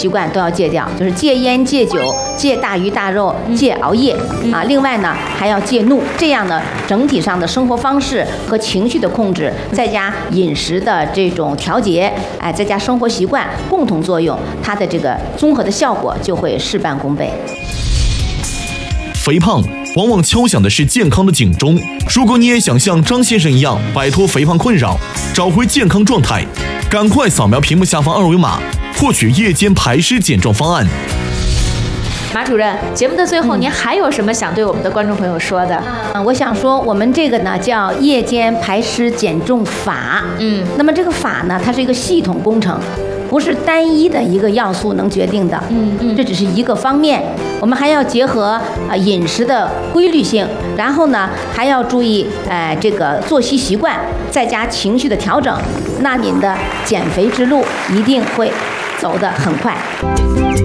习惯都要戒掉，就是戒烟、戒酒、戒大鱼大肉、戒熬夜啊。另外呢，还要戒怒，这样呢，整体上的生活方式和情绪的控制，再加饮食的这种调节，哎，再加生活习惯共同作用，它的这个综合的效果就会事半功倍。 肥胖往往敲响的是健康的警钟。如果你也想像张先生一样摆脱肥胖困扰，找回健康状态，赶快扫描屏幕下方二维码，获取夜间排湿减重方案。 马主任，节目的最后，您还有什么想对我们的观众朋友说的？ 我想说，我们这个呢叫夜间排湿减重法。那么这个法呢，它是一个系统工程，不是单一的一个要素能决定的。这只是一个方面，我们还要结合饮食的规律性，然后呢还要注意这个作息习惯，再加情绪的调整，那您的减肥之路一定会走得很快。